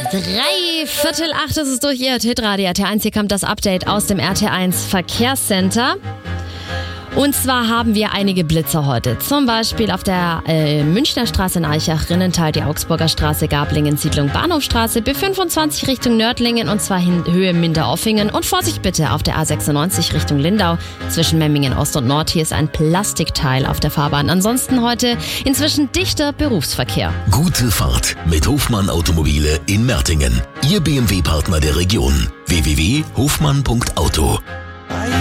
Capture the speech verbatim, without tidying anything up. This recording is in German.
Drei Viertel acht ist es durch, ihr hört Hitradio R T eins. Hier kommt das Update aus dem R T eins Verkehrscenter. Und zwar haben wir einige Blitzer heute. Zum Beispiel auf der äh, Münchner Straße in Aichach, Rinnental, die Augsburger Straße, Gablingen, Siedlung Bahnhofstraße, B fünfundzwanzig Richtung Nördlingen und zwar in Höhe Minderoffingen. Und Vorsicht bitte auf der A sechsundneunzig Richtung Lindau zwischen Memmingen Ost und Nord. Hier ist ein Plastikteil auf der Fahrbahn. Ansonsten heute inzwischen dichter Berufsverkehr. Gute Fahrt mit Hofmann Automobile in Mertingen. Ihr B M W-Partner der Region. w w w punkt hofmann punkt auto